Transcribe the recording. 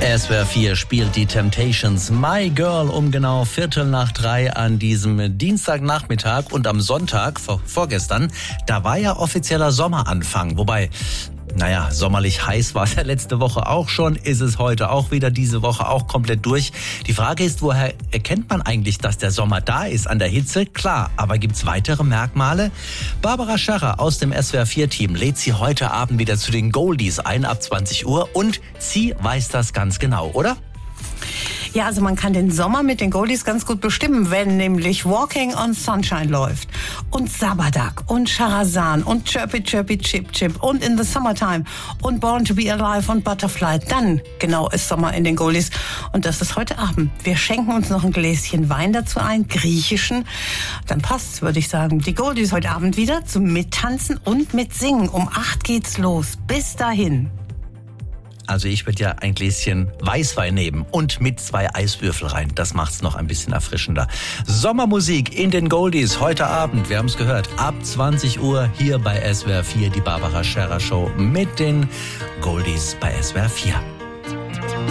SWR 4 spielt die Temptations My Girl um genau 2:45 an diesem Dienstagnachmittag. Und am Sonntag, vorgestern, da war ja offizieller Sommeranfang. Wobei, sommerlich heiß war es ja letzte Woche auch schon, ist es heute auch wieder, diese Woche auch komplett durch. Die Frage ist, woher erkennt man eigentlich, dass der Sommer da ist? An der Hitze? Klar, aber gibt's weitere Merkmale? Barbara Scherrer aus dem SWR 4-Team lädt Sie heute Abend wieder zu den Goldies ein ab 20 Uhr und sie weiß das ganz genau, oder? Ja, also man kann den Sommer mit den Goldies ganz gut bestimmen, wenn nämlich Walking on Sunshine läuft und Sabadak und Sharazan und Chirpy Chirpy Chip Chip und In the Summertime und Born to be Alive und Butterfly. Dann genau ist Sommer in den Goldies und das ist heute Abend. Wir schenken uns noch ein Gläschen Wein dazu ein, griechischen. Dann passt's, würde ich sagen. Die Goldies heute Abend wieder zum Mittanzen und Mitsingen. Um 8 geht's los. Bis dahin. Also ich würde ja ein Gläschen Weißwein nehmen und mit 2 Eiswürfel rein. Das macht's noch ein bisschen erfrischender. Sommermusik in den Goldies heute Abend, wir haben es gehört, ab 20 Uhr hier bei SWR 4, die Barbara Scherrer Show mit den Goldies bei SWR 4.